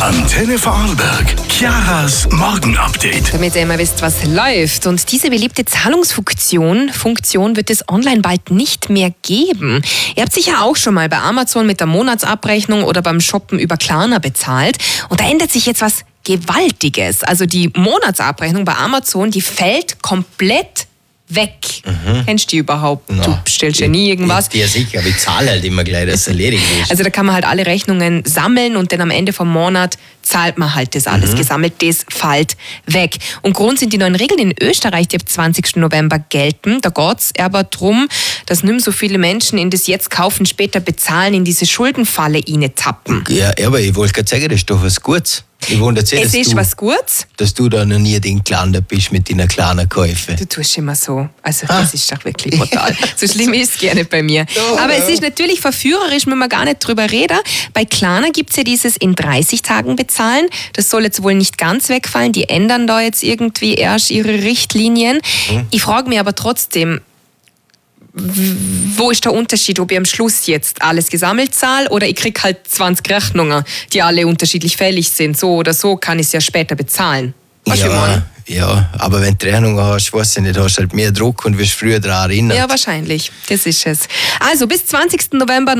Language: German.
Antenne Vorarlberg, Chiaras Morgenupdate. Damit ihr immer wisst, was läuft. Und diese beliebte Zahlungsfunktion wird es online bald nicht mehr geben. Ihr habt sicher auch schon mal bei Amazon mit der Monatsabrechnung oder beim Shoppen über Klarna bezahlt. Und da ändert sich jetzt was Gewaltiges. Also die Monatsabrechnung bei Amazon, die fällt komplett weg. Kennst du die überhaupt? Du bestellst ja nie irgendwas. Ja, sicher, aber ich zahle halt immer gleich, dass es erledigt ist. Also da kann man halt alle Rechnungen sammeln und dann am Ende vom Monat zahlt man halt das alles gesammelt. Das fällt weg. Und Grund sind die neuen Regeln in Österreich, die ab 20. November gelten. Da geht es aber darum, dass nicht mehr so viele Menschen in das jetzt kaufen, später bezahlen, in diese Schuldenfalle tappen. Ja, aber ich wollte gerade sagen, das ist doch was Gutes. Ich wundere mich, Es ist was Gutes. dass du da noch nie den gelandet bist mit deinen kleinen Käufen. Du tust immer so. Also das ist doch wirklich brutal. So schlimm ist es gerne bei mir. Aber es ist natürlich verführerisch, wenn man gar nicht drüber reden. Bei Klarna gibt es ja dieses in 30 Tagen bezahlen. Das soll jetzt wohl nicht ganz wegfallen. Die ändern da jetzt irgendwie erst ihre Richtlinien. Ich frage mich aber trotzdem, wo ist der Unterschied, ob ich am Schluss jetzt alles gesammelt zahle oder ich kriege halt 20 Rechnungen, die alle unterschiedlich fällig sind. So oder so kann ich es ja später bezahlen. Weißt du, wie ich meine? Ja, aber wenn du Rechnungen hast, weiß ich nicht, hast du halt mehr Druck und wirst früher daran erinnern. Ja, wahrscheinlich. Das ist es. Also bis 20. November